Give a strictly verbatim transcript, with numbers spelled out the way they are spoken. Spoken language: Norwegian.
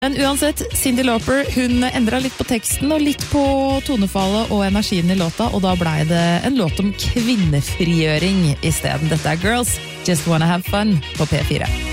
Men uansett, Cyndi Lauper, hun endret litt på teksten og litt på tonefallet og energien i låta, og da ble det en låt om kvinnefrigjøring i stedet. Dette er Girls Just Wanna Have Fun på P fire.